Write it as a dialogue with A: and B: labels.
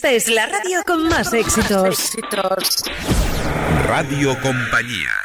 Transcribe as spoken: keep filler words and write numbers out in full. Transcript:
A: Esta es la radio con más éxitos.
B: Radio Compañía.